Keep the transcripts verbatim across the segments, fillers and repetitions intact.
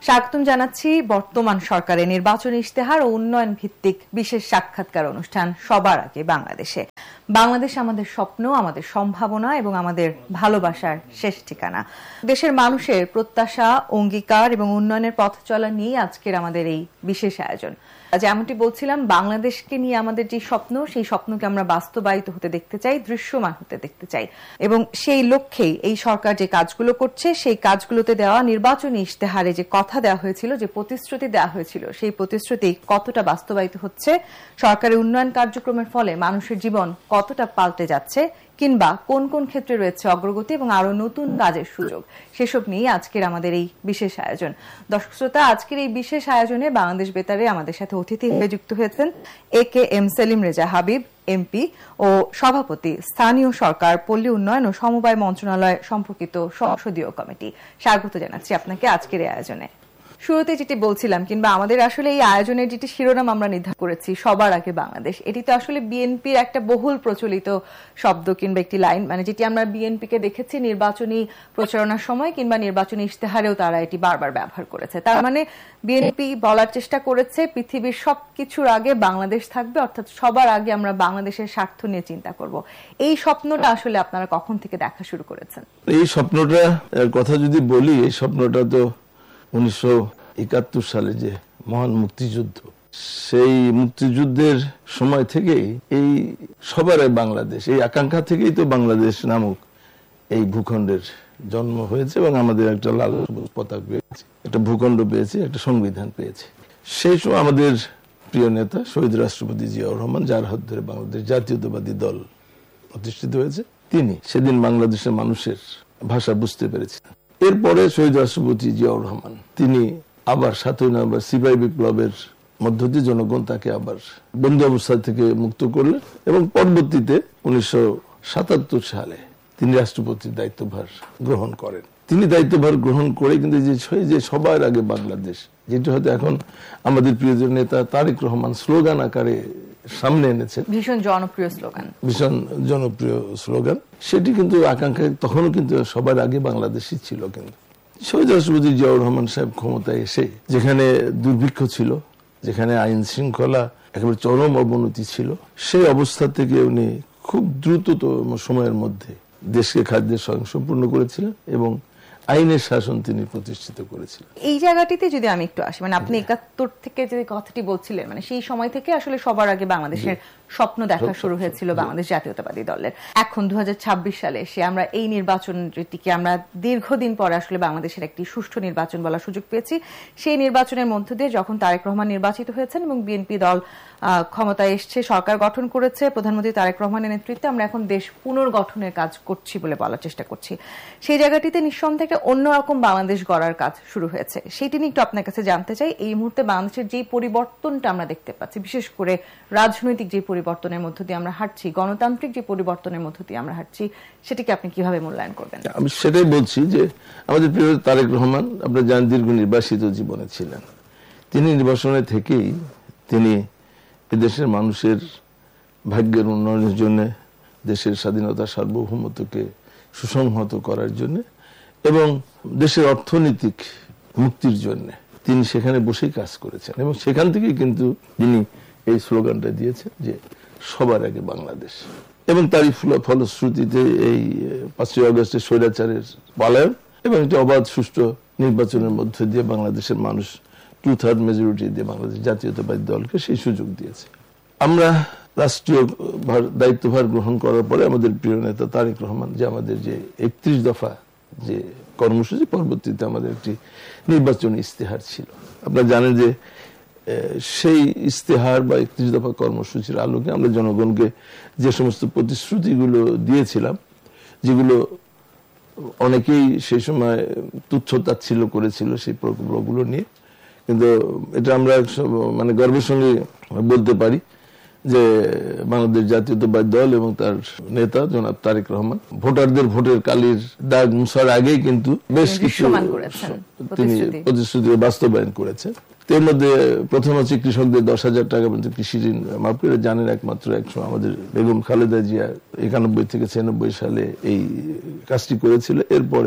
স্বাগতম জানাচ্ছি বর্তমান সরকারের নির্বাচনী ইশতেহার ও উন্নয়ন ভিত্তিক বিশেষ সাক্ষাৎকার অনুষ্ঠান সবার আগে বাংলাদেশে। বাংলাদেশ আমাদের স্বপ্ন, আমাদের সম্ভাবনা এবং আমাদের ভালোবাসার শেষ ঠিকানা। দেশের মানুষের প্রত্যাশা, অঙ্গীকার এবং উন্নয়নের পথ চলা নিয়ে আজকের আমাদের এই বিশেষ আয়োজন। যেমনটি বলছিলাম, বাংলাদেশকে নিয়ে আমাদের যে স্বপ্ন, সেই স্বপ্নকে আমরা বাস্তবায়িত হতে দেখতে চাই, দৃশ্যমান হতে দেখতে চাই এবং সেই লক্ষ্যেই এই সরকার যে কাজগুলো করছে, সেই কাজগুলোতে দেওয়া নির্বাচনী ইশতেহারে যে কথা দেওয়া হয়েছিল, যে প্রতিশ্রুতি দেওয়া হয়েছিল, সেই প্রতিশ্রুতি কতটা বাস্তবায়িত হচ্ছে, সরকারের উন্নয়ন কার্যক্রমের ফলে মানুষের জীবন কতটা পাল্টে যাচ্ছে, কিংবা কোন কোন ক্ষেত্রে রয়েছে অগ্রগতি এবং আরো নতুন কাজের সুযোগ, সেসব নিয়ে আজকের আমাদের এই বিশেষ আয়োজন। দর্শক শ্রোতা, আজকের এই বিশেষ আয়োজনে বাংলাদেশ বেতারে আমাদের সাথে অতিথি হয়ে যুক্ত হয়েছেন এ K M Selim Reza Habib MP ও সভাপতি, স্থানীয় সরকার, পল্লী উন্নয়ন ও সমবায় মন্ত্রণালয় সম্পর্কিত সংসদীয় কমিটি। স্বাগত জানাচ্ছি আপনাকে আজকের এই আয়োজনে। শুরুতে যেটি বলছিলাম, কিংবা আমাদের আসলে এই আয়োজনের যেটি শিরোনাম আমরা নির্ধারণ করেছি, সবার আগে বাংলাদেশ, এটি তো আসলে বিএনপির একটা বহুল প্রচলিত শব্দ কিংবা একটি লাইন, মানে যেটি আমরা বিএনপিকে দেখেছি নির্বাচনী প্রচারণার সময় কিংবা নির্বাচনী ইশতেহারেও তারা এটি বারবার ব্যবহার করেছে। তার মানে বিএনপি বলার চেষ্টা করেছে পৃথিবীর সবকিছুর আগে বাংলাদেশ থাকবে, অর্থাৎ সবার আগে আমরা বাংলাদেশের স্বার্থ নিয়ে চিন্তা করব। এই স্বপ্নটা আসলে আপনারা কখন থেকে দেখা শুরু করেছেন? এই স্বপ্নটা কথা যদি বলি, এই স্বপ্নটা তো উনিশশো একাত্তর সালে যে মহান মুক্তিযুদ্ধ, সেই মুক্তিযুদ্ধের সময় থেকেই এই সবার বাংলাদেশ, এই আকাঙ্ক্ষা থেকেই তো বাংলাদেশ নামক এই ভূখণ্ডের জন্ম হয়েছে এবং আমাদের একটা লাল পতাকা পেয়েছি, একটা ভূখণ্ড পেয়েছি, একটা সংবিধান পেয়েছি। সেই সময় আমাদের প্রিয় নেতা শহীদ রাষ্ট্রপতি জিয়াউর রহমান, যার হাত ধরে বাংলাদেশ জাতীয়তাবাদী দল প্রতিষ্ঠিত হয়েছে, তিনি সেদিন বাংলাদেশের মানুষের ভাষা বুঝতে পেরেছিলেন। এরপরে শহীদ রাষ্ট্রপতি জিয়াউর রহমান তিনি আবার সাতই নভেম্বর সিপাহী বিপ্লবের মধ্য দিয়ে জনগণ তাকে আবার বন্দী অবস্থা থেকে মুক্ত করলেন এবং পরবর্তীতে উনিশশো সাতাত্তর সালে তিনি রাষ্ট্রপতির দায়িত্বভার গ্রহণ করেন। তিনি দায়িত্বভার গ্রহণ করে কিন্তু যে সবার আগে বাংলাদেশ, যেটা হয়তো এখন আমাদের প্রিয় নেতা তারেক রহমান স্লোগান আকারে সামনে এনেছেন, ভীষণ জনপ্রিয় স্লোগান, ভীষণ জনপ্রিয় স্লোগান, সেটি কিন্তু আকাঙ্ক্ষা তখনও কিন্তু সবার আগে বাংলাদেশই ছিল। কিন্তু শহীদ রাষ্ট্রপতি জিয়াউর রহমান সাহেব ক্ষমতায় এসে যেখানে দুর্ভিক্ষ ছিল, যেখানে আইন শৃঙ্খলা একেবারে চরম অবনতি ছিল, সেই অবস্থা থেকে উনি খুব দ্রুততম সময়ের মধ্যে দেশকে খাদ্যের স্বয়ংসম্পূর্ণ করেছিলেন এবং আইনের শাসন তিনি প্রতিষ্ঠিত করেছিলেন। এই জায়গাটিতে যদি আমি একটু আসি, মানে আপনি একাত্তর থেকে যে কথাটি বলছিলেন, মানে সেই সময় থেকে আসলে সবার আগে বাংলাদেশের স্বপ্ন দেখা শুরু হয়েছিল বাংলাদেশ জাতীয়তাবাদী দলের। এখন দু হাজার ছাব্বিশ সালে এসে আমরা এই নির্বাচন, যেটিকে আমরা দীর্ঘদিন পরে আসলে বাংলাদেশের একটি সুষ্ঠু নির্বাচন বলার সুযোগ পেয়েছি, সেই নির্বাচনের মধ্য দিয়ে যখন তারেক রহমান নির্বাচিত হয়েছেন এবং বিএনপি দল ক্ষমতায় এসছে, সরকার গঠন করেছে প্রধানমন্ত্রী তারেক রহমানের নেতৃত্বে, আমরা এখন দেশ পুনর্গঠনের কাজ করছি বলে বলার চেষ্টা করছি। সেই জায়গাটিতে নিঃসন্দেহে অন্যরকম বাংলাদেশ গড়ার কাজ শুরু হয়েছে। সেটি নিয়ে একটু আপনার কাছে জানতে চাই। এই মুহূর্তে বাংলাদেশের যে পরিবর্তনটা আমরা দেখতে পাচ্ছি, বিশেষ করে রাজনৈতিক যে পরিবর্তনের মধ্য দিয়ে আমরা হাঁটছি, গণতান্ত্রিক যে পরিবর্তনের মধ্য দিয়ে আমরা হাঁটছি, সেটিকে আপনি কিভাবে মূল্যায়ন করবেন? আমি সেটাই বলছি যে আমাদের প্রিয় তারেক রহমান, আপনারা জানেন, দীর্ঘ নির্বাসিত জীবনে ছিলেন। তিনি নির্বাসনে থেকেই তিনি এদেশের মানুষের ভাগ্যের উন্নয়নের জন্য, দেশের স্বাধীনতা সার্বভৌমত্বকে সুসংহত করার জন্য এবং দেশের অর্থনৈতিক মুক্তির জন্য তিনি সেখানে বসেই কাজ করেছেন এবং সেখান থেকেই কিন্তু তিনি এই স্লোগানটা দিয়েছেন যে সবার আগে বাংলাদেশ। এবং তারই ফলশ্রুতিতে এই পাঁচই আগস্টের স্বৈরাচারের পলায়ন এবং একটি অবাধ সুষ্ঠু নির্বাচনের মধ্য দিয়ে বাংলাদেশের মানুষ টু থার্ড মেজরিটি দিয়ে বাংলাদেশ জাতীয়তাবাদী দলকে সেই সুযোগ দিয়েছে। আমরা রাষ্ট্রীয় দায়িত্বভার গ্রহণ করার পরে আমাদের প্রিয় নেতা তারেক রহমান, যে আমাদের যে একত্রিশ দফা যে কর্মসূচি, পরবর্তীতে আমাদের একটি নির্বাচনী ইশতেহার ছিল। আপনারা জানেন যে সেই ইশতেহার বা একত্রিশ দফা কর্মসূচির আলোকে আমরা জনগণকে যে সমস্ত প্রতিশ্রুতিগুলো দিয়েছিলাম, যেগুলো অনেকেই সেই সময় তুচ্ছ তাচ্ছিল্য করেছিল সেই প্রকল্পগুলো নিয়ে, কিন্তু এটা আমরা মানে গর্বের সঙ্গে বলতে পারি যে বাংলাদেশ জাতীয়তাবাদী দল এবং তার নেতা জনাব তারেক রহমান ভোটারদের ভোটের কালির দাগ মুছার আগেই কিন্তু বেশ কিছু তিনি প্রতিশ্রুতি বাস্তবায়ন করেছেন। এর মধ্যে প্রথম হচ্ছে কৃষকদের দশ হাজার টাকা পর্যন্ত কৃষি ঋণ মাফ করে, জানেন একমাত্র একশো আমাদের বেগম খালেদা জিয়া একানব্বই থেকে ছিয়ানব্বই সালে এই কাজটি করেছিল। এরপরে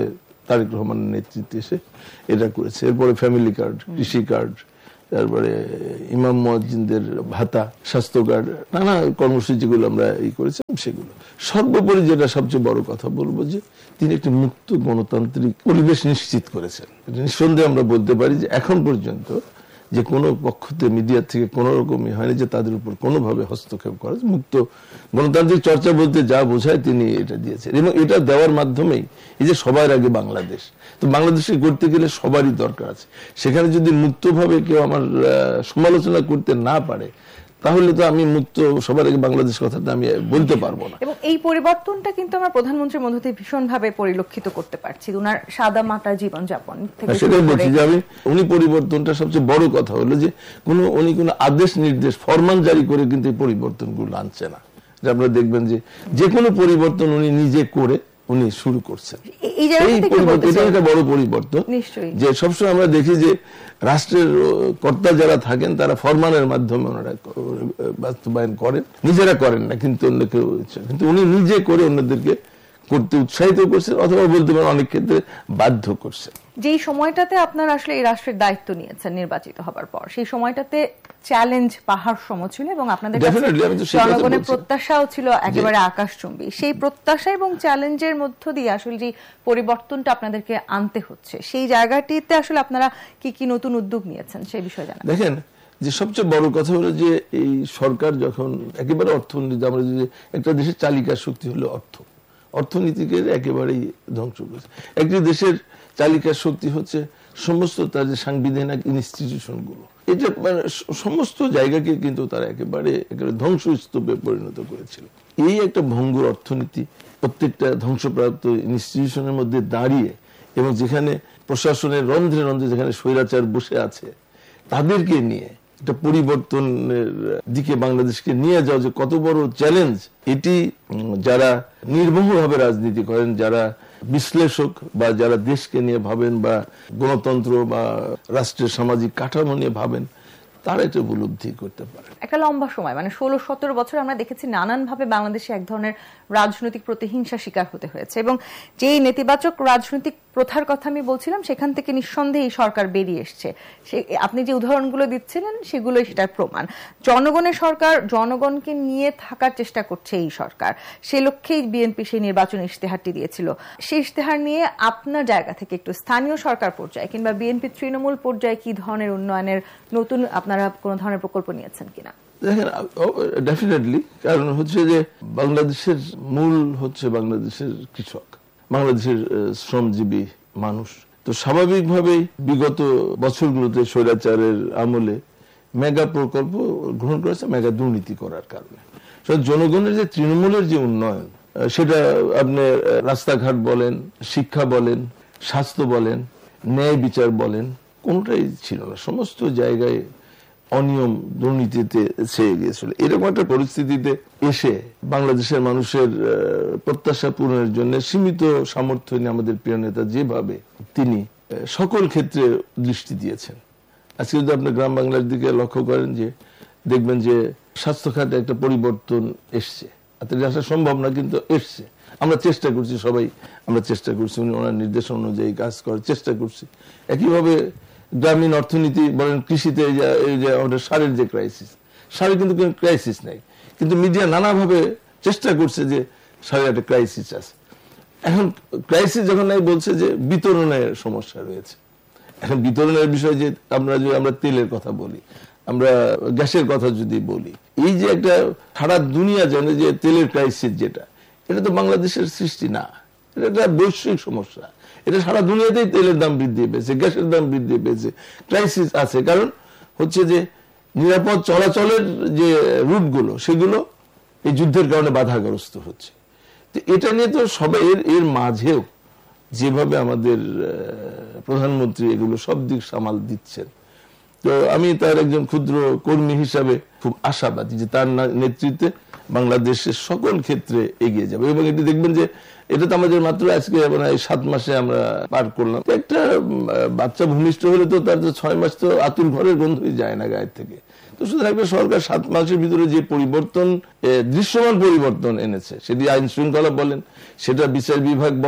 তারেক রহমানের নেতৃত্বে এসে এটা করেছে। এরপরে ফ্যামিলি কার্ড, কৃষি কার্ড, তারপরে ইমাম মুয়াজ্জিনদের ভাতা, স্বাস্থ্য কার্ড, নানা কর্মসূচিগুলো আমরা এই করেছি। সেগুলো সর্বোপরি যেটা সবচেয়ে বড় কথা বলবো, যে তিনি একটি মুক্ত গণতান্ত্রিক পরিবেশ নিশ্চিত করেছেন। নিঃসন্দেহে আমরা বলতে পারি যে এখন পর্যন্ত যে কোনো পক্ষতে মিডিয়া থেকে কোনো রকমই হয়নি যে তাদের উপর কোনোভাবে হস্তক্ষেপ করা। মুক্ত গণতান্ত্রিক চর্চা বলতে যা বোঝায় তিনি এটা দিয়েছেন, এবং এটা দেওয়ার মাধ্যমেই এই যে সবার আগে বাংলাদেশ, তো বাংলাদেশে করতে গেলে সবারই দরকার আছে। সেখানে যদি মুক্তভাবে কেউ আমার সমালোচনা করতে না পারে, তাহলে তো আমি মুক্ত সবার আগে বাংলাদেশ কথাটা আমি বলতে পারবো না। এবং এই পরিবর্তনটা কিন্তু আমরা প্রধানমন্ত্রীর মধ্য দিয়ে ভীষণভাবে পরিলক্ষিত করতে পারছি। ওনার সাদা মাটা জীবনযাপন থেকে সেটাই বলছি যে আমি উনি পরিবর্তনটা সবচেয়ে বড় কথা হলো যে কোনো উনি কোনো আদেশ নির্দেশ ফরমান জারি করে কিন্তু এই পরিবর্তনগুলো আনছে না। যে আপনারা দেখবেন যে যে কোনো পরিবর্তন উনি নিজে করে উনি শুরু করছেন। এই পরিবর্তন এটা একটা বড় পরিবর্তন, যে সবসময় আমরা দেখি যে রাষ্ট্রের কর্তা যারা থাকেন তারা ফরমানের মাধ্যমে ওনারা বাস্তবায়ন করেন, নিজেরা করেন না, কিন্তু অন্য কেউ, কিন্তু উনি নিজে করে অন্যদেরকে করতে উৎসাহিত করছেন, অথবা বলতে পারেন অনেক ক্ষেত্রে বাধ্য করছেন। যেই সময়টাতে আপনারা আসলে এই রাষ্ট্রের দায়িত্ব নিয়েছেন নির্বাচিত হবার পর, সেই সময়টাতে চ্যালেঞ্জ পাহাড় সম ছিল, এবং আপনাদের জনগণের প্রত্যাশাও ছিল একেবারে আকাশচুম্বী। সেই প্রত্যাশা এবং চ্যালেঞ্জের মধ্য দিয়ে আসলে যে পরিবর্তনটা আপনাদেরকে আনতে হচ্ছে, সেই জায়গাটিতে আসলে আপনারা কি কি নতুন উদ্যোগ নিয়েছেন সেই বিষয়ে জানান। দেখেন, যে সবচেয়ে বড় কথা হলো যে এই সরকার যখন একেবারে অর্থনীতি, আমরা যদি একটা দেশের চালিকা শক্তি হলো অর্থ, অর্থনীতিকে একেবারেই ধ্বংস করেছে। একটি দেশের চালিকা শক্তি হচ্ছে সমস্ত তার যে সাংবিধানিক ইনস্টিটিউশন গুলো, এটা মানে সমস্ত জায়গাকে কিন্তু তারা একেবারে একেবারে ধ্বংসস্তূপে পরিণত করেছিল। এই একটা ভঙ্গুর অর্থনীতি প্রত্যেকটা ধ্বংসপ্রাপ্ত ইনস্টিটিউশনের মধ্যে দাঁড়িয়ে, এবং যেখানে প্রশাসনের রন্ধ্রে রন্ধ্রে যেখানে স্বৈরাচার বসে আছে, তাদেরকে নিয়ে একটা পরিবর্তনের দিকে বাংলাদেশকে নিয়ে যাওয়া যে কত বড় চ্যালেঞ্জ, এটি যারা নির্মোহভাবে রাজনীতি করেন, যারা বিশ্লেষক বা যারা দেশকে নিয়ে ভাবেন বা গণতন্ত্র বা রাষ্ট্রের সামাজিক কাঠামো নিয়ে ভাবেন, তারা এটা উপলব্ধি করতে পারে। একটা লম্বা সময় মানে ষোলো সতেরো বছর আমরা দেখেছি নানানভাবে বাংলাদেশে এক ধরনের রাজনৈতিক প্রতিহিংসা শিকার হতে হয়েছে, এবং যেই নেতিবাচক রাজনৈতিক প্রথার কথা আমি বলছিলাম, সেখান থেকে নিঃসন্দেহে এই সরকার বেরিয়ে এসছে। আপনি যে উদাহরণগুলো দিচ্ছিলেন সেগুলোই সেটার প্রমাণ। জনগণের সরকার, জনগণকে নিয়ে থাকার চেষ্টা করছে এই সরকার। সে লক্ষ্যেই বিএনপি সেই নির্বাচন ইশতেহারটি দিয়েছিল। সেই ইশতেহার নিয়ে আপনার জায়গা থেকে একটু স্থানীয় সরকার পর্যায়ে কিংবা বিএনপি তৃণমূল পর্যায়ে কি ধরনের উন্নয়নের নতুন আপনারা কোন ধরনের প্রকল্প নিয়েছেন কিনা? দেখেন, ডেফিনেটলি, কারণ হচ্ছে যে বাংলাদেশের মূল হচ্ছে বাংলাদেশের কৃষক, বাংলাদেশের শ্রমজীবী মানুষ। তো স্বাভাবিকভাবেই বিগত বছরগুলোতে স্বৈরাচারের আমলে মেগা প্রকল্প গ্রহণ করেছে মেগা দুর্নীতি করার কারণে। জনগণের যে তৃণমূলের যে উন্নয়ন, সেটা আপনি রাস্তাঘাট বলেন, শিক্ষা বলেন, স্বাস্থ্য বলেন, ন্যায় বিচার বলেন, কোনটাই ছিল না। সমস্ত জায়গায় অনিয়ম, দুর্নীতিতে ছেয়ে গিয়েছিল। এরকম একটা পরিস্থিতিতে এসে বাংলাদেশের মানুষের প্রত্যাশা পূরণের জন্য সীমিত সামর্থ্য নিয়ে আমাদের প্রিয় নেতা যেভাবে তিনি সকল ক্ষেত্রে দৃষ্টি দিয়েছেন। আজকে যদি আপনি গ্রাম বাংলার দিকে লক্ষ্য করেন, যে দেখবেন যে স্বাস্থ্য খাতে একটা পরিবর্তন এসছে। এটা আসা সম্ভব না, কিন্তু এসছে। আমরা চেষ্টা করছি, সবাই আমরা চেষ্টা করছি, উনি ওনার নির্দেশ অনুযায়ী কাজ করার চেষ্টা করছি। একইভাবে গ্রামীণ অর্থনীতি বলেন, কৃষিতে এই যে আমাদের সারের যে ক্রাইসিস, সারের কিন্তু কোনো ক্রাইসিস নাই, কিন্তু মিডিয়া নানাভাবে চেষ্টা করছে যে সারের একটা ক্রাইসিস আছে। এখন ক্রাইসিস যখন নাই, বলছে যে বিতরণের সমস্যা রয়েছে। এখন বিতরণের বিষয় যে আমরা যদি আমরা তেলের কথা বলি, আমরা গ্যাসের কথা যদি বলি, এই যে একটা সারা দুনিয়া জানে যে তেলের ক্রাইসিস, যেটা এটা তো বাংলাদেশের সৃষ্টি না, এটা একটা বৈশ্বিক সমস্যা। এটা সারা দুনিয়াতেই তেলের দাম বৃদ্ধি পেয়েছে, গ্যাসের দাম বৃদ্ধি পেয়েছে, ক্রাইসিস আছে। কারণ হচ্ছে যে নিরাপদ চলাচলের যে রুটগুলো, সেগুলো এই যুদ্ধের কারণে বাধাগ্রস্ত হচ্ছে। তো এটা নিয়ে তো সবাই এর এর মাঝেও যেভাবে আমাদের প্রধানমন্ত্রী এগুলো সব দিক সামাল দিচ্ছেন, তো আমি তার একজন ক্ষুদ্র কর্মী হিসাবে খুব আশাবাদী যে তার নেতৃত্বে বাংলাদেশের সকল ক্ষেত্রে এগিয়ে যাবে। এবং এটি দেখবেন যে এটা তো আমাদের মাত্র আজকে মানে সাত মাসে আমরা পার করলাম। একটা বাচ্চা ভূমিষ্ঠ হলে তো তার তো ছয় মাস তো আতুর ঘরের গন্ধই যায় না গায়ের থেকে। তো সুতরাং একটা সরকার সাত মাসের ভিতরে যে পরিবর্তন, দৃশ্যমান পরিবর্তন এনেছে, সেটি আইন শৃঙ্খলা বলেন, সেটা বিচার বিভাগ বলেন,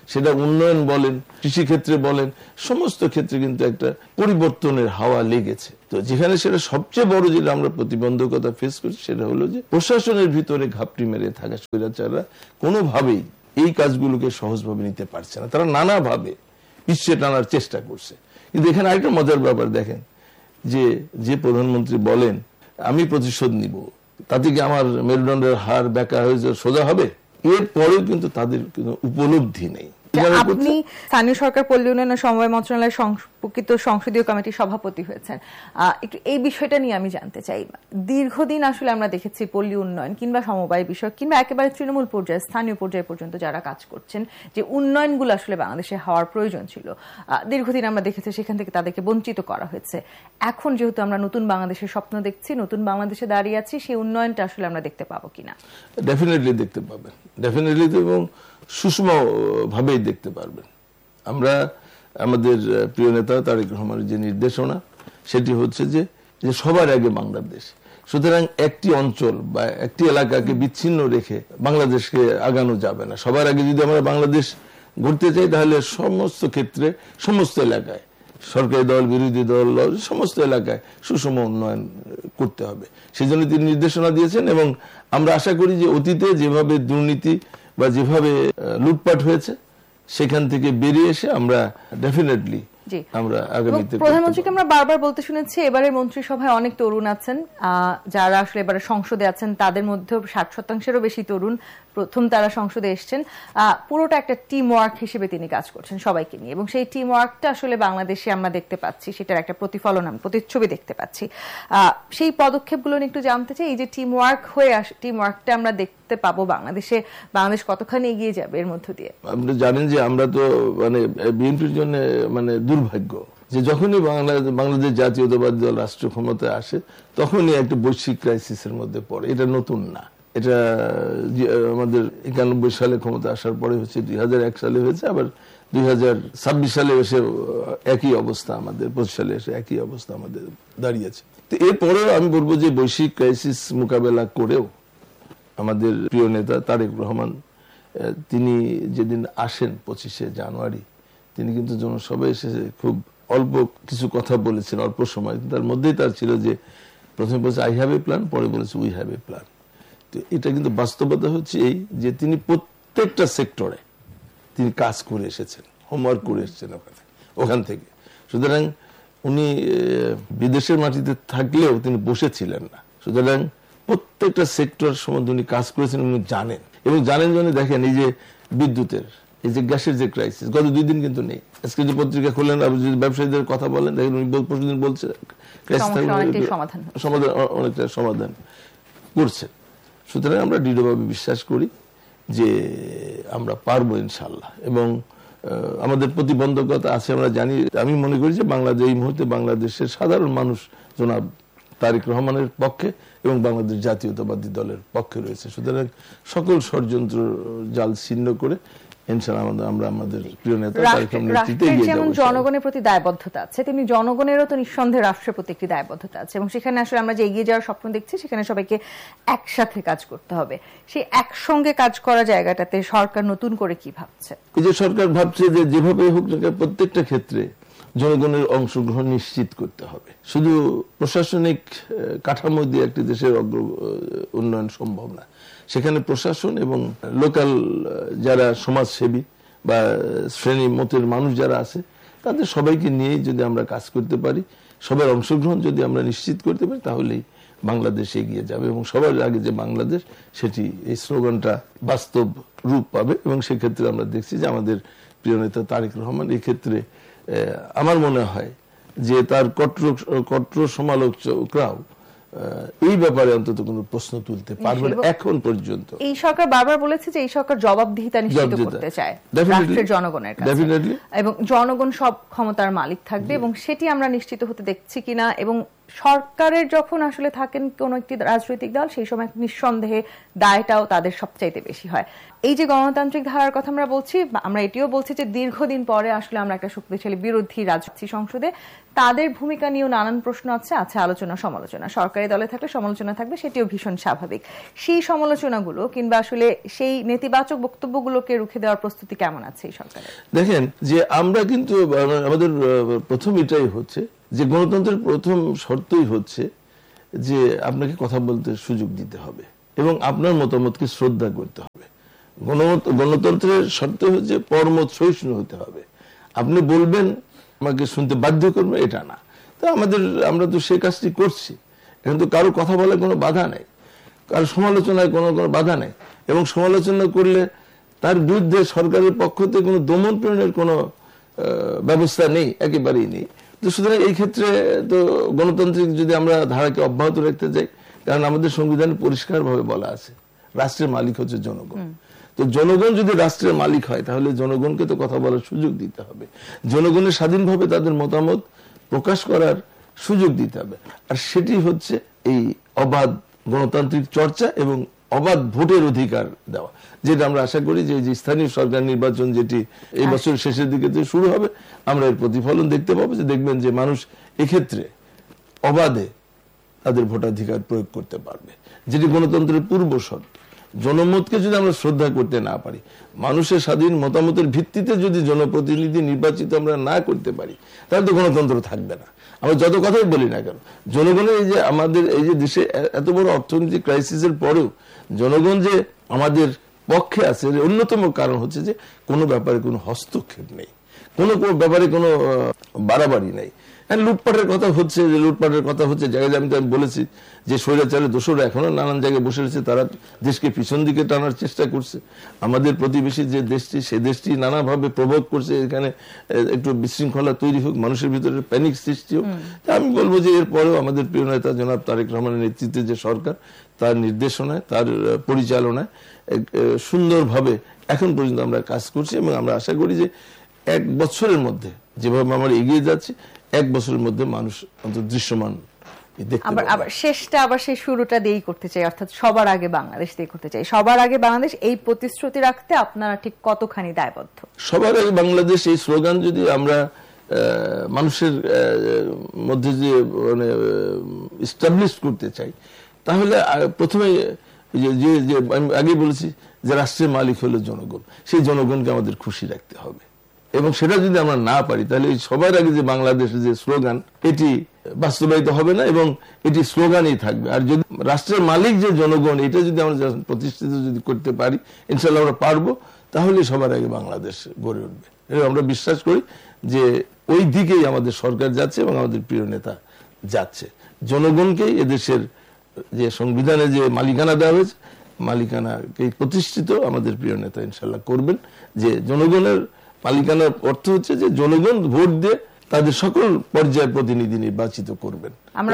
সেটা উন্নয়ন বলেন, কৃষি ক্ষেত্রে বলেন, সমস্ত ক্ষেত্রে কিন্তু একটা পরিবর্তনের হাওয়া লেগেছে। তো যেখানে সেটা সবচেয়ে বড় যেটা আমরা প্রতিবন্ধকতা ফেস করছি সেটা হলো যে প্রশাসনের ভিতরে ঘাপটি মেরে থাকা স্বৈরাচাররা কোনোভাবেই এই কাজগুলোকে সহজভাবে নিতে পারছে না। তারা নানাভাবে পিছিয়ে টানার চেষ্টা করছে। কিন্তু এখানে আরেকটা মজার ব্যাপার দেখেন, যে যে প্রধানমন্ত্রী বলেন আমি প্রতিশোধ নিব, তাতে কি আমার মেরুদণ্ডের হাড় বেঁকা হয়ে সোজা হবে? এর পরেও কিন্তু তাদের কোনো উপলব্ধি নেই। আপনি স্থানীয় সরকার পল্লী উন্নয়ন ও সমবায় মন্ত্রণালয়ের সংস্কৃত সংসদীয় কমিটির সভাপতি হয়েছেন, একটু এই বিষয়টা নিয়ে আমি জানতে চাই। দীর্ঘদিন আসলে আমরা দেখেছি পল্লী উন্নয়ন কিংবা সমবায় বিষয় কিংবা একেবারে তৃণমূল পর্যায়ে স্থানীয় পর্যায় পর্যন্ত যারা কাজ করছেন, যে উন্নয়নগুলো আসলে বাংলাদেশে হওয়ার প্রয়োজন ছিল, দীর্ঘদিন আমরা দেখেছি সেখান থেকে তাদেরকে বঞ্চিত করা হয়েছে। এখন যেহেতু আমরা নতুন বাংলাদেশের স্বপ্ন দেখছি, নতুন বাংলাদেশে দাঁড়িয়ে আছি, সেই উন্নয়নটা আসলে আমরা দেখতে পাবো কিনা? ডেফিনেটলি দেখতে পাবেন, ডেফিনেটলি, এবং সুষম ভাবেই দেখতে পারবেন। আমরা আমাদের প্রিয় নেতা তারেক রহমানের যে নির্দেশনা, সেটি হচ্ছে যে সবার আগে বাংলাদেশ। সুতরাং একটি অঞ্চল বা একটি এলাকাকে বিচ্ছিন্ন রেখে বাংলাদেশকে আগানো যাবে না। সবার আগে যদি আমরা বাংলাদেশ গড়তে চাই, তাহলে সমস্ত ক্ষেত্রে সমস্ত এলাকায়, সরকারি দল, বিরোধী দল, সমস্ত এলাকায় সুষম উন্নয়ন করতে হবে। সেই জন্য তিনি নির্দেশনা দিয়েছেন। এবং আমরা আশা করি যে অতীতে যেভাবে দুর্নীতি বা যেভাবে লুটপাট হয়েছে, সেখান থেকে বেরিয়ে এসে আমরা ডেফিনেটলি আমরা আগামীতে প্রধানমন্ত্রীকে আমরা বারবার বলতে শুনেছি এবারের মন্ত্রিসভায় অনেক তরুণ আছেন, যারা আসলে এবারে সংসদে আছেন তাদের মধ্যে ষাট শতাংশেরও বেশি তরুণ, প্রথম তারা সংসদে এসছেন। পুরোটা একটা টিম ওয়ার্ক হিসেবে তিনি কাজ করছেন সবাইকে নিয়ে, এবং সেই টিম ওয়ার্কটা আসলে বাংলাদেশে আমরা দেখতে পাচ্ছি, সেটার একটা প্রতিফলন, প্রতিচ্ছবি দেখতে পাচ্ছি। সেই পদক্ষেপগুলো নিয়ে একটু জানতে চাই। এই যে টিম ওয়ার্ক হয়ে আস টিম ওয়ার্কটা আমরা দেখতে পাবো বাংলাদেশে, বাংলাদেশ কতখানি এগিয়ে যাবে এর মধ্য দিয়ে? আপনি জানেন যে আমরা তো মানে বিএনপির জন্য মানে দুর্ভাগ্য যে যখনই বাংলাদেশ জাতীয়তাবাদী দল রাষ্ট্র ক্ষমতায় আসে, তখনই একটা বৈশ্বিক ক্রাইসিসের মধ্যে পড়ে। এটা নতুন না, এটা আমাদের একানব্বই সালে ক্ষমতা আসার পরে হচ্ছে, দুই হাজার এক সালে হয়েছে, আবার দুই হাজার ছাব্বিশ সালে এসে একই অবস্থা, আমাদের পঁচিশ সালে এসে একই অবস্থা আমাদের দাঁড়িয়েছে। তো এরপরেও আমি বলবো যে বৈশ্বিক ক্রাইসিস মোকাবেলা করেও আমাদের প্রিয় নেতা তারেক রহমান, তিনি যেদিন আসেন পঁচিশে জানুয়ারি, তিনি কিন্তু জনসভায় এসে খুব অল্প কিছু কথা বলেছেন, অল্প সময়। তার মধ্যেই তার ছিল যে প্রথমে বলেছে আই হ্যাভ এ প্ল্যান, পরে বলেছে উই হ্যাভ এ প্ল্যান। তো এটা কিন্তু বাস্তবতা হচ্ছে এই যে তিনি প্রত্যেকটা সেক্টরে তিনি কাজ করে এসেছেন, হোমওয়ার্ক করে এসেছেন ওখানে ওখান থেকে। সুতরাং উনি বিদেশের মাটিতে থাকলেও তিনি বসেছিলেন না। সুতরাং প্রত্যেকটা সেক্টর সম্বন্ধে উনি কাজ করেছেন, উনি জানেন। এবং জানেন জন্য দেখেন এই যে বিদ্যুতের, এই যে গ্যাসের যে ক্রাইসিস, গত দুই দিন কিন্তু নেই। আজকে যে পত্রিকা খুললেন, যদি ব্যবসায়ীদের কথা বলেন, দেখেন উনি প্রতিদিন বলছে সমাধান, অনেকটা সমাধান করছে। সুতরাং আমরা দৃঢ়ভাবে বিশ্বাস করি যে আমরা পারবো ইনশাল্লাহ। এবং আমাদের প্রতিবন্ধকতা আছে আমরা জানি। আমি মনে করি যে বাংলাদেশ এই মুহূর্তে বাংলাদেশের সাধারণ মানুষ জনাব তারেক রহমানের পক্ষে এবং বাংলাদেশ জাতীয়তাবাদী দলের পক্ষে রয়েছে। সুতরাং সকল ষড়যন্ত্র জাল ছিন্ন করে ইনশাআল্লাহ আমরা আমাদের প্রিয় নেতা তারেক রহমানের নেতৃত্বে এগিয়ে যাব। যেমন জনগণের প্রতি দায়বদ্ধতা আছে, তেমনি জনগণেরও তো নিঃসন্দেহে রাষ্ট্রের প্রতি একটি দায়বদ্ধতা আছে, এবং সেখানে আসলে আমরা যে এগিয়ে যাওয়ার স্বপ্ন দেখছি, সেখানে সবাইকে একসাথে কাজ করতে হবে। সেই একসঙ্গে কাজ করা জায়গাটাতে সরকার নতুন করে কি ভাবছে? এই যে সরকার ভাবছে যে যেভাবে হোক না প্রত্যেকটা ক্ষেত্রে জনগণের অংশগ্রহণ নিশ্চিত করতে হবে। শুধু প্রশাসনিক কাঠামো দিয়ে একটি দেশের উন্নয়ন সম্ভব না। সেখানে প্রশাসন এবং লোকাল যারা সমাজসেবী বা শ্রেণী মতের মানুষ যারা আছে, তাদের সবাইকে নিয়ে যদি আমরা কাজ করতে পারি, সবার অংশগ্রহণ যদি আমরা নিশ্চিত করতে পারি, তাহলেই বাংলাদেশ এগিয়ে যাবে। এবং সবার আগে যে বাংলাদেশ, সেটি এই স্লোগানটা বাস্তব রূপ পাবে। এবং সেক্ষেত্রে আমরা দেখছি যে আমাদের প্রিয় নেতা তারেক রহমান এই ক্ষেত্রে আমার মনে হয় যে তার কট্টর কট্টর সমালোচকরাও এই ব্যাপারে অন্তত কোনো প্রশ্ন তুলতে পারবে না এখন পর্যন্ত। এই সরকার বারবার বলেছে যে এই সরকার জবাবদিহিতা নিশ্চিত করতে চায় রাষ্ট্রের জনগণের কাছে, এবং জনগণ সব ক্ষমতার মালিক থাকবে, এবং সেটি আমরা নিশ্চিত হতে দেখছি কিনা, এবং সরকারের যখন আসলে থাকেন কোন একটি রাজনৈতিক দল, সেই সময় নিঃসন্দেহে দায়টাও তাদের সবচাইতে বেশি হয়। এই যে গণতান্ত্রিক ধারার কথা আমরা বলছি, আমরা এটিও বলছি যে দীর্ঘদিন পরে আসলে আমরা একটা শক্তিশালী বিরোধী রাজনীতি সংসদে, তাদের ভূমিকা নিয়েও নানান প্রশ্ন আছে, আছে আলোচনা সমালোচনা। সরকারি দলে থাকলে সমালোচনা থাকবে, সেটিও ভীষণ স্বাভাবিক। সেই সমালোচনাগুলো কিংবা আসলে সেই নেতিবাচক বক্তব্যগুলোকে রুখে দেওয়ার প্রস্তুতি কেমন আছে এই সরকারের? দেখেন যে আমরা কিন্তু আমাদের প্রথম এটাই হচ্ছে যে গণতন্ত্রের প্রথম শর্তই হচ্ছে যে আপনাকে কথা বলতে সুযোগ দিতে হবে এবং আপনার মতামতকে শ্রদ্ধা করতে হবে। গণতন্ত্রের শর্ত হচ্ছে পরমত সহিষ্ণু হতে হবে। আপনি বলবেন, আমাকে শুনতে বাধ্য করবে, এটা না। তো আমাদের আমরা তো সেই কাজটি করছি। এখন তো কারো কথা বলার কোনো বাধা নেই, কারো সমালোচনায় কোনো কোনো বাধা নেই, এবং সমালোচনা করলে তার বিরুদ্ধে সরকারের পক্ষ থেকে কোনো দমন পীড়নের কোনো ব্যবস্থা নেই, একেবারেই নেই। তো সুতরাং এই ক্ষেত্রে তো গণতান্ত্রিক যদি আমরা ধারাকে অব্যাহত রাখতে চাই, কারণ আমাদের সংবিধানে পরিষ্কারভাবে বলা আছে রাষ্ট্রের মালিক হচ্ছে জনগণ। তো জনগণ যদি রাষ্ট্রের মালিক হয়, তাহলে জনগণকে তো কথা বলার সুযোগ দিতে হবে, জনগণের স্বাধীনভাবে তাদের মতামত প্রকাশ করার সুযোগ দিতে হবে। আর সেটি হচ্ছে এই অবাধ গণতান্ত্রিক চর্চা এবং অবাধ ভোটের অধিকার দেওয়া, যেটা আমরা আশা করি যে স্থানীয় সরকার নির্বাচন যেটি এই বছর শেষের দিকে শুরু হবে, আমরা এর প্রতিফলন দেখতে পাবো। যে দেখবেন যে মানুষ এক্ষেত্রে অবাধে তাদের ভোটাধিকার প্রয়োগ করতে পারবে, যেটি গণতন্ত্রের পূর্ব শর্ত। জনমতকে যদি আমরা শ্রদ্ধা করতে না পারি, মানুষের স্বাধীন মতামতের ভিত্তিতে যদি জনপ্রতিনিধি নির্বাচিত আমরা না করতে পারি, তাহলে তো গণতন্ত্র থাকবে না। আমরা যত কথাই বলি না কেন, জনগণের এই যে আমাদের এই যে দেশে এত বড় অর্থনৈতিক ক্রাইসিসের পরেও জনগণ যে আমাদের পক্ষে আছে, অন্যতম কারণ হচ্ছে যে কোনো ব্যাপারে কোনো হস্তক্ষেপ নেই, কোনো কোনো ব্যাপারে কোনো বাড়াবাড়ি নেই। লুটপাটের কথা হচ্ছে, যে লুটপাটের কথা হচ্ছে জায়গায়, আমি তো আমি বলেছি যে স্বৈরাচারের দোষরা এখনো নানান জায়গায় বসে রয়েছে, তারা দেশকে পিছন দিকে টানার চেষ্টা করছে। আমাদের প্রতিবেশী যে দেশটি, সে দেশটি নানাভাবে প্রভোগ করছে, এখানে একটু বিশৃঙ্খলা তৈরি হোক, মানুষের ভিতরে প্যানিক সৃষ্টি হোক। তা আমি বলবো যে এরপরেও আমাদের প্রিয় নেতা জনাব তারেক রহমানের নেতৃত্বে যে সরকার, তার নির্দেশনায়, তার পরিচালনায় সুন্দরভাবে এখন পর্যন্ত আমরা কাজ করছি, এবং আমরা আশা করি যে এক বছরের মধ্যে যেভাবে আমরা এগিয়ে যাচ্ছি, এক বছরের মধ্যে মানুষ অন্তত দৃশ্যমান আবার আবার শেষটা আবার সেই শুরুটা দিয়েই করতে চাই, অর্থাৎ সবার আগে বাংলাদেশ দিয়ে করতে চাই। সবার আগে বাংলাদেশ, এই প্রতিশ্রুতি রাখতে আপনারা ঠিক কতখানি দায়বদ্ধ? সবার আগে বাংলাদেশ এই স্লোগান যদি আমরা মানুষের মধ্যে যে মানে এস্টাবলিশ করতে চাই, তাহলে প্রথমে যে আমি আগে বলেছি যে রাষ্ট্রের মালিক হলো জনগণ, সেই জনগণকে আমাদের খুশি রাখতে হবে। এবং সেটা যদি আমরা না পারি, তাহলে সবার আগে যে বাংলাদেশের যে স্লোগান, এটি বাস্তবায়িত হবে না, এবং এটি স্লোগানই থাকবে। আর যদি রাষ্ট্রের মালিক যে জনগণ, এটা যদি আমরা প্রতিষ্ঠিত যদি করতে পারি, ইনশাল্লাহ আমরা পারবো, তাহলে সবার আগে বাংলাদেশ গড়ে উঠবে। এবং আমরা বিশ্বাস করি যে ওই দিকেই আমাদের সরকার যাচ্ছে এবং আমাদের প্রিয় নেতা যাচ্ছে। জনগণকেই এদেশের যে সংবিধানে যে মালিকানা দেওয়া হয়েছে, মালিকানাকে প্রতিষ্ঠিত আমাদের প্রিয় নেতা ইনশাল্লাহ করবেন। যে জনগণের মালিকানার অর্থ হচ্ছে যে জনগণ ভোট দিয়ে তাদের সকল পর্যায়ের প্রতিনিধি নির্বাচিত করবেন,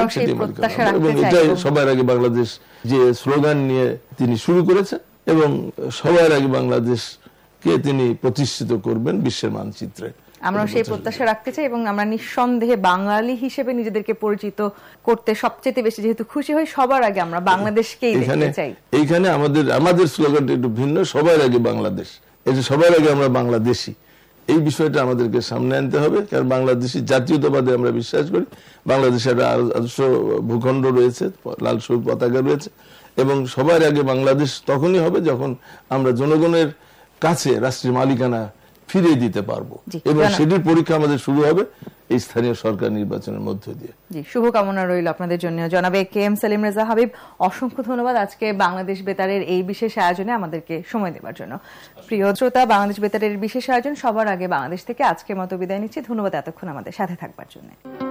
এবং এটাই সবার আগে বাংলাদেশ যে স্লোগান নিয়ে তিনি শুরু করেছেন, এবং সবার আগে বাংলাদেশকে তিনি প্রতিষ্ঠিত করবেন বিশ্বের মানচিত্রে। আমরা সেই প্রত্যাশা রাখতে চাই, এবং আমরা নিঃসন্দেহে বাঙালি হিসেবে নিজেদেরকে পরিচিত করতে সবচেয়ে বেশি যেহেতু খুশি হই, সবার আগে আমরা বাংলাদেশকেই দেখতে চাই। এইখানে আমাদের আমাদের স্লোগানটা একটু ভিন্ন, সবার আগে বাংলাদেশ। এটা সবার আগে আমরা বাংলাদেশি, এই বিষয়টা আমাদেরকে সামনে আনতে হবে। কারণ বাংলাদেশি জাতীয়তাবাদে আমরা বিশ্বাস করি, বাংলাদেশের আদর্শ ভূখণ্ড রয়েছে, লাল সবুজ পতাকা রয়েছে, এবং সবার আগে বাংলাদেশ তখনই হবে যখন আমরা জনগণের কাছে রাষ্ট্রের মালিকানা ফিরিয়ে দিতে পারবো, এবং সেটির পরীক্ষা আমাদের শুরু হবে এই স্থানীয় সরকার নির্বাচনের মধ্য দিয়ে। জি, শুভকামনা রইল আপনাদের জন্য। জনাবে কে এম সেলিম রেজা হাবিব, অসংখ্য ধন্যবাদ আজকে বাংলাদেশ বেতারের এই বিশেষ আয়োজনে আমাদেরকে সময় দেওয়ার জন্য। প্রিয় শ্রোতা, বাংলাদেশ বেতারের বিশেষ আয়োজন সবার আগে বাংলাদেশ থেকে আজকের মতো বিদায় নিচ্ছি। ধন্যবাদ এতক্ষণ আমাদের সাথে থাকবার জন্য।